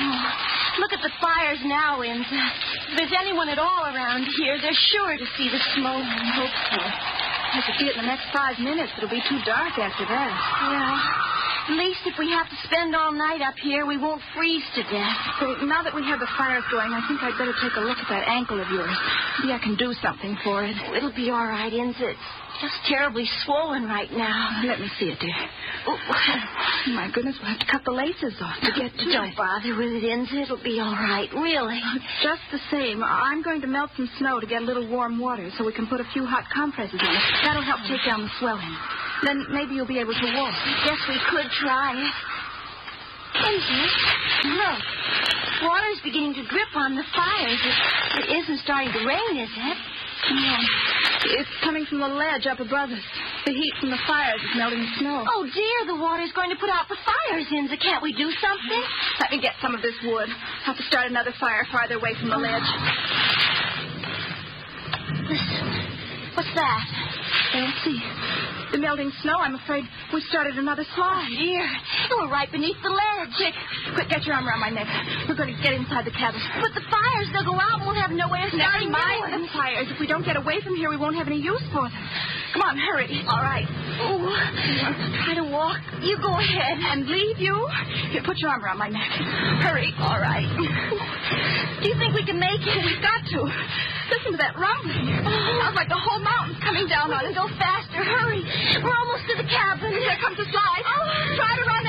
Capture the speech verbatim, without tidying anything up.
Oh, look at the fires now, Inza. If there's anyone at all around here, they're sure to see the smoke. I hope so. I could see it in the next five minutes. It'll be too dark after that. Yeah. At least if we have to spend all night up here, we won't freeze to death. So now that we have the fires going, I think I'd better take a look at that ankle of yours. Maybe I can do something for it. Oh, it'll be all right, Inza. It's just terribly swollen right now. Let me see it, dear. Oh, my goodness, we'll have to cut the laces off to get to Don't it. bother with it, Inza. It'll be all right, really. Just the same, I'm going to melt some snow to get a little warm water so we can put a few hot compresses on it. That'll help take down the swelling. Then maybe you'll be able to walk. I guess we could try it. Inza, look. Water's beginning to drip on the fires. It, it isn't starting to rain, is it? No. It's coming from the ledge up above us. The heat from the fires is melting the snow. Oh, dear, the water's going to put out the fires, Inza. Can't we do something? Let me get some of this wood. I'll have to start another fire farther away from the ledge. Listen. What's that? Don't see. The melting snow, I'm afraid we started another slide. Oh, dear. We're right beneath the ledge. Quick, quick, get your arm around my neck. We're going to get inside the cabin. But the fires, they'll go out and we'll have no way of Never starting mind new the fires. If we don't get away from here, we won't have any use for them. Come on, hurry. All right. Oh, try to walk. You go ahead. And leave you? Here, put your arm around my neck. Hurry. All right. Do you think we can make it? We've got to. Listen to that rumbling. Sounds like the whole mountain's coming down on us. Go faster. Hurry. We're almost to the cabin. Here comes the slide. Oh. Try to run